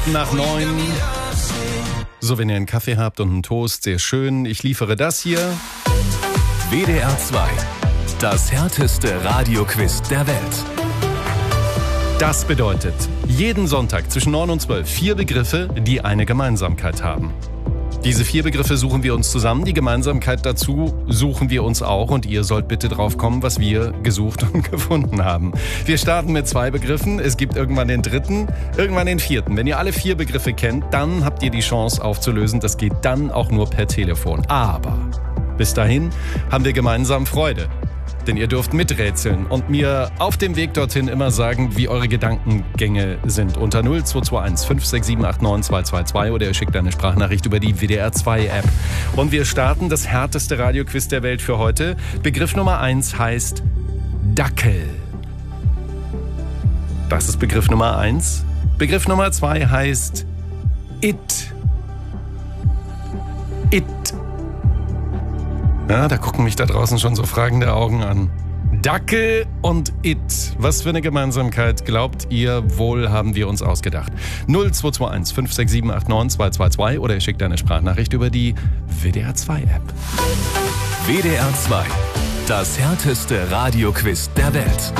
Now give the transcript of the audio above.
Nach 9. So, wenn ihr einen Kaffee habt und einen Toast, sehr schön. Ich liefere das hier. WDR 2. Das härteste Radioquiz der Welt. Das bedeutet, jeden Sonntag zwischen 9 und 12 4 Begriffe, die eine Gemeinsamkeit haben. Diese 4 Begriffe suchen wir uns zusammen. Die Gemeinsamkeit dazu suchen wir uns auch. Und ihr sollt bitte drauf kommen, was wir gesucht und gefunden haben. Wir starten mit 2 Begriffen. Es gibt irgendwann den 3., irgendwann den 4. Wenn ihr alle 4 Begriffe kennt, dann habt ihr die Chance aufzulösen. Das geht dann auch nur per Telefon. Aber bis dahin haben wir gemeinsam Freude. Denn ihr dürft miträtseln und mir auf dem Weg dorthin immer sagen, wie eure Gedankengänge sind. Unter 0221 56789 222 oder ihr schickt eine Sprachnachricht über die WDR 2 App. Und wir starten das härteste Radioquiz der Welt für heute. Begriff Nummer 1 heißt Dackel. Das ist Begriff Nummer 1. Begriff Nummer 2 heißt It. It. Ja, da gucken mich da draußen schon so fragende Augen an. Dackel und It. Was für eine Gemeinsamkeit glaubt ihr wohl, haben wir uns ausgedacht? 0221 56789 222 oder ihr schickt eine Sprachnachricht über die WDR 2 App. WDR 2. Das härteste Radioquiz der Welt.